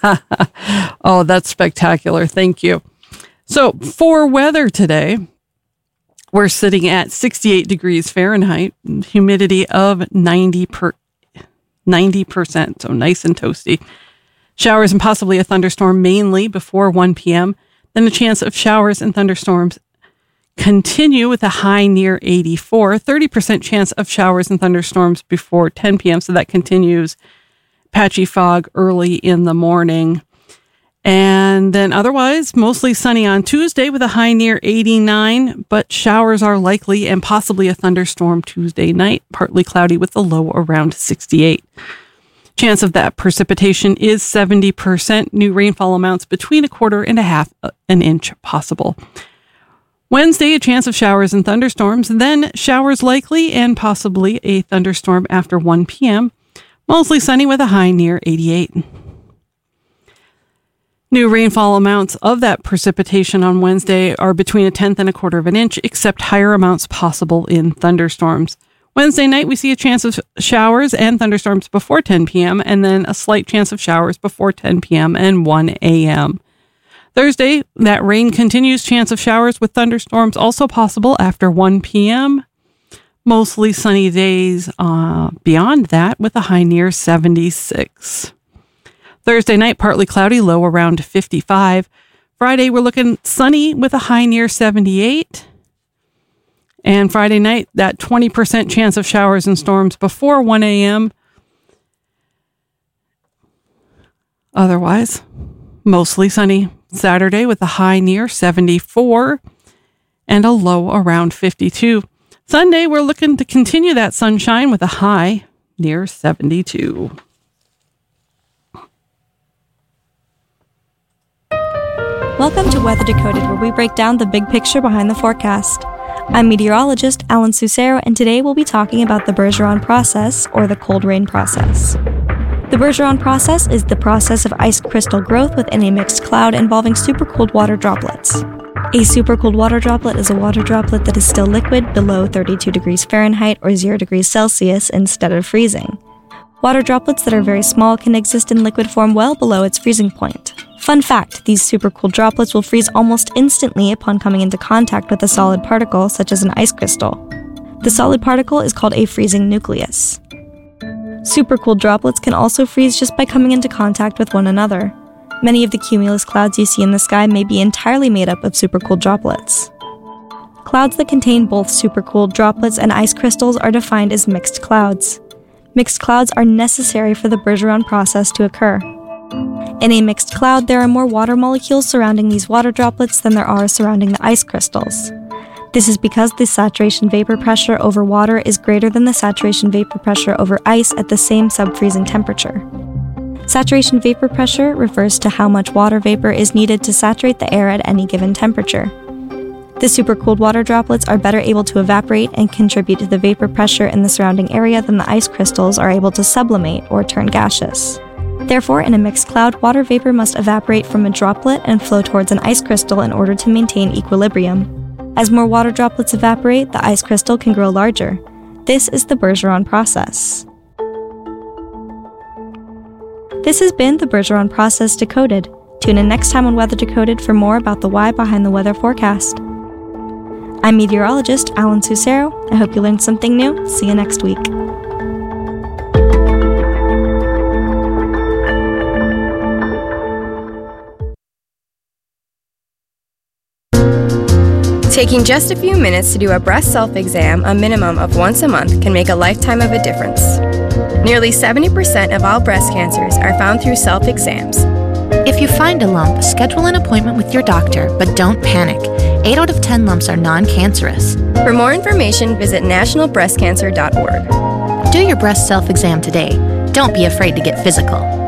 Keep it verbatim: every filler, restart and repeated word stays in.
Oh, that's spectacular. Thank you. So for weather today, we're sitting at sixty-eight degrees Fahrenheit, humidity of ninety per, ninety percent, so nice and toasty. Showers and possibly a thunderstorm mainly before one p.m. Then a chance of showers and thunderstorms continue with a high near eighty-four. thirty percent chance of showers and thunderstorms before ten p.m. So that continues. Patchy fog early in the morning. And then otherwise, mostly sunny on Tuesday with a high near eighty-nine, but showers are likely and possibly a thunderstorm Tuesday night, partly cloudy with a low around sixty-eight. Chance of that precipitation is seventy percent. New rainfall amounts between a quarter and a half an inch possible. Wednesday, a chance of showers and thunderstorms, then showers likely and possibly a thunderstorm after one p.m. Mostly sunny with a high near eighty-eight. New rainfall amounts of that precipitation on Wednesday are between a tenth and a quarter of an inch, except higher amounts possible in thunderstorms. Wednesday night, we see a chance of showers and thunderstorms before ten p.m. and then a slight chance of showers before ten p.m. and one a.m. Thursday, that rain continues, chance of showers with thunderstorms also possible after one p.m. Mostly sunny days uh, beyond that with a high near seventy-six. Thursday night, partly cloudy, low around fifty-five. Friday, we're looking sunny with a high near seventy-eight. And Friday night, that twenty percent chance of showers and storms before one a.m. Otherwise, mostly sunny. Saturday with a high near seventy-four and a low around fifty-two. Sunday, we're looking to continue that sunshine with a high near seventy-two. Welcome to Weather Decoded, where we break down the big picture behind the forecast. I'm meteorologist Alan Sucero, and today we'll be talking about the Bergeron process, or the cold rain process. The Bergeron process is the process of ice crystal growth within a mixed cloud involving supercooled water droplets. A supercooled water droplet is a water droplet that is still liquid below thirty-two degrees Fahrenheit or zero degrees Celsius instead of freezing. Water droplets that are very small can exist in liquid form well below its freezing point. Fun fact, these supercooled droplets will freeze almost instantly upon coming into contact with a solid particle, such as an ice crystal. The solid particle is called a freezing nucleus. Supercooled droplets can also freeze just by coming into contact with one another. Many of the cumulus clouds you see in the sky may be entirely made up of supercooled droplets. Clouds that contain both supercooled droplets and ice crystals are defined as mixed clouds. Mixed clouds are necessary for the Bergeron process to occur. In a mixed cloud, there are more water molecules surrounding these water droplets than there are surrounding the ice crystals. This is because the saturation vapor pressure over water is greater than the saturation vapor pressure over ice at the same sub-freezing temperature. Saturation vapor pressure refers to how much water vapor is needed to saturate the air at any given temperature. The supercooled water droplets are better able to evaporate and contribute to the vapor pressure in the surrounding area than the ice crystals are able to sublimate or turn gaseous. Therefore, in a mixed cloud, water vapor must evaporate from a droplet and flow towards an ice crystal in order to maintain equilibrium. As more water droplets evaporate, the ice crystal can grow larger. This is the Bergeron process. This has been the Bergeron process decoded. Tune in next time on Weather Decoded for more about the why behind the weather forecast. I'm meteorologist Alan Sucero. I hope you learned something new. See you next week. Taking just a few minutes to do a breast self-exam a minimum of once a month can make a lifetime of a difference. Nearly seventy percent of all breast cancers are found through self-exams. If you find a lump, schedule an appointment with your doctor, but don't panic. eight out of ten lumps are non-cancerous. For more information, visit national breast cancer dot org. Do your breast self-exam today. Don't be afraid to get physical.